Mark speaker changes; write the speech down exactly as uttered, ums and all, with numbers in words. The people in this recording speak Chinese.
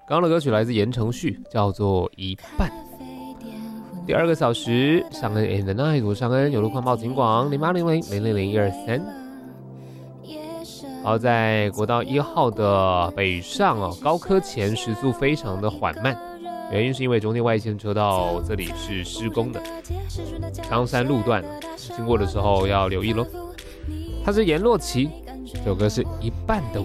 Speaker 1: 刚刚的歌曲来自言承旭，叫做《一半》。第二个小时，尚恩 and the night， 我尚恩有路况报警广零八零零零零零一二三。好，在国道一号的北上哦，高科前时速非常的缓慢，原因是因为中间外线车道这里是施工的，长山路段经过的时候要留意咯。它是颜洛奇，这首歌是一半的